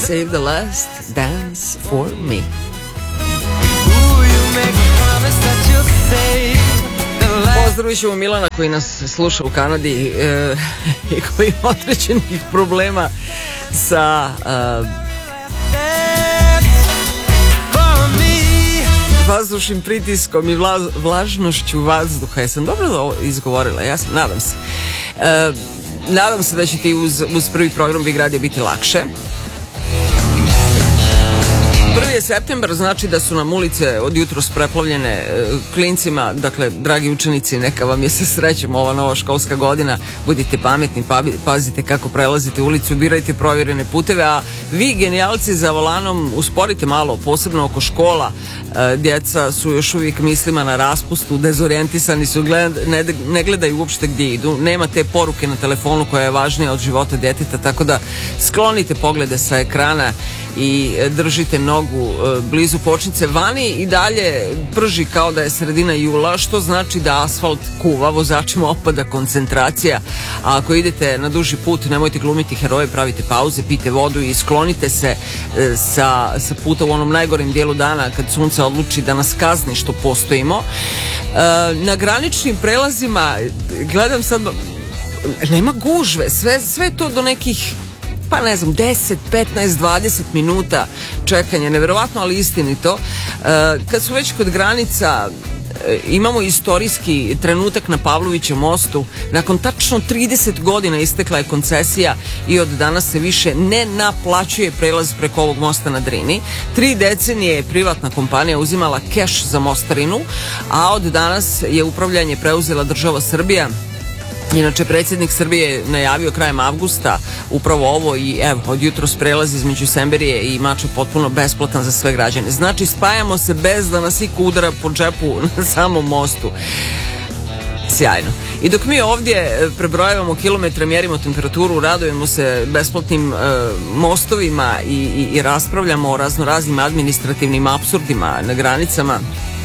Save the last dance for me. Pozdravit ćemo Milana koji nas sluša u Kanadi i koji ima određenih problema sa vazdušnim pritiskom i vlažnošću vazduha. Jesam dobro izgovorila? Ja sam, nadam se. Nadam se da će ti uz prvi program Big Radio biti lakše. 1. je septembar, znači da su nam ulice od jutros preplavljene klincima. Dakle, dragi učenici, neka vam je sa srećom ova nova školska godina. Budite pametni, pazite kako prelazite ulicu, birajte provjerene puteve, a vi genijalci za volanom usporite malo, posebno oko škola. Djeca su još uvijek mislima na raspustu, dezorijentisani su, ne gledaju uopšte gdje idu, nema te poruke na telefonu koja je važnija od života djeteta, tako da sklonite poglede sa ekrana i držite nogu blizu počnice. Vani i dalje prži kao da je sredina jula, što znači da asfalt kuva, vozačima opada koncentracija, a ako idete na duži put nemojte glumiti heroje, pravite pauze, pijte vodu i sklonite se sa puta u onom najgorim dijelu dana kad sunce odluči da nas kazni što postojimo. Na graničnim prelazima gledam sad, nema gužve, sve to do nekih, pa ne znam, 10, 15, 20 minuta čekanja, neverovatno, ali istinito. Kad su već kod granica, imamo istorijski trenutak na Pavlovićevom mostu. Nakon tačno 30 godina istekla je koncesija i od danas se više ne naplaćuje prelaz preko ovog mosta na Drini. 3 decenije je privatna kompanija uzimala keš za mostarinu, a od danas je upravljanje preuzela država Srbija. Inače, predsjednik Srbije je najavio krajem avgusta upravo ovo i evo, od jutros prelaz između Semberije i Mačve potpuno besplatan za sve građane. Znači, spajamo se bez da nas iko udara po džepu na samom mostu. Sjajno. I dok mi ovdje prebrojavamo kilometre, mjerimo temperaturu, radujemo se besplatnim mostovima i raspravljamo o raznoraznim administrativnim apsurdima na granicama,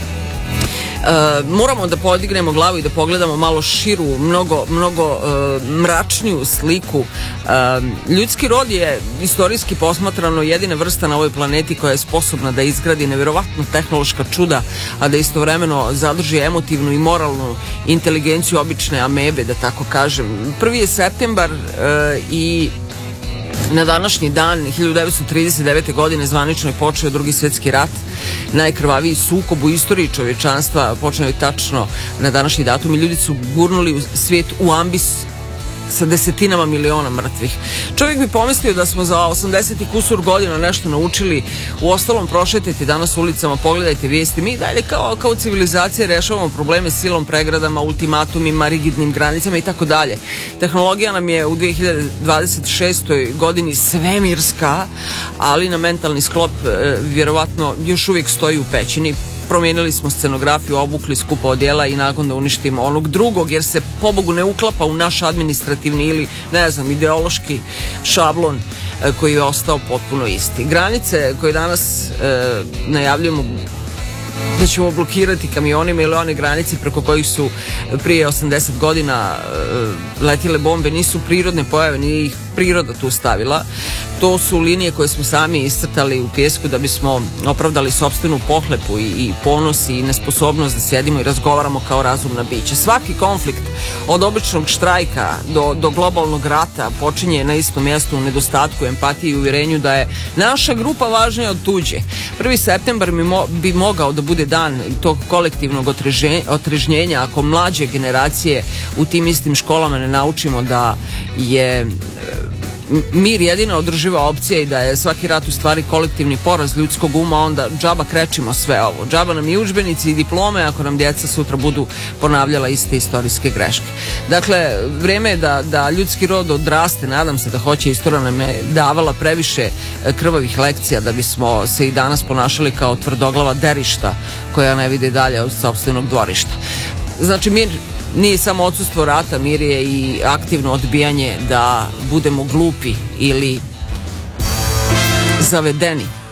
moramo da podignemo glavu i da pogledamo malo širu, mnogo mračniju sliku. Ljudski rod je istorijski posmatrano jedina vrsta na ovoj planeti koja je sposobna da izgradi nevjerovatno tehnološka čuda, a da istovremeno zadrži emotivnu i moralnu inteligenciju obične amebe, da tako kažem. 1. je septembar i na današnji dan 1939. godine zvanično je počeo Drugi svjetski rat. Najkrvaviji sukob u istoriji čovječanstva počeo je tačno na današnji datum i ljudi su gurnuli svijet u ambis sa desetinama miliona mrtvih. Čovjek bi pomislio da smo za 80 i kusur godina nešto naučili. U ostalom, prošetajte danas ulicama, pogledajte vijesti. Mi dalje kao civilizacija rešavamo probleme silom, pregradama, ultimatumima, rigidnim granicama i tako dalje. Tehnologija nam je u 2026. godini svemirska, ali na mentalni sklop vjerovatno još uvijek stoji u pećini. Promijenili smo scenografiju, obukli skupa odjela i nakon da uništimo onog drugog, jer se pobogu ne uklapa u naš administrativni ili, ne znam, ideološki šablon koji je ostao potpuno isti. Granice koje danas najavljujemo da ćemo blokirati kamionima ili one granice preko kojih su prije 80 godina letile bombe nisu prirodne pojave, nije ih priroda tu stavila. To su linije koje smo sami iscrtali u pijesku da bismo opravdali sopstvenu pohlepu i ponos i nesposobnost da sjedimo i razgovaramo kao razumna bića. Svaki konflikt, od običnog štrajka do globalnog rata, počinje na istom mjestu u nedostatku empatije i uvjerenju da je naša grupa važnija od tuđe. 1. septembar bi mogao da bude dan tog kolektivnog otrežnjenja ako mlađe generacije u tim istim školama ne naučimo da je mir jedina održiva opcija i da je svaki rat u stvari kolektivni poraz ljudskog uma, onda džaba krečimo sve ovo. Džaba nam i udžbenici i diplome ako nam djeca sutra budu ponavljala iste istorijske greške. Dakle, vrijeme je da ljudski rod odraste, nadam se da hoće. Istorija nam je davala previše krvavih lekcija da bismo se i danas ponašali kao tvrdoglava derišta koja ne vide dalje od sopstvenog dvorišta. Znači, mir nije samo odsustvo rata, mir je i aktivno odbijanje da budemo glupi ili zavedeni.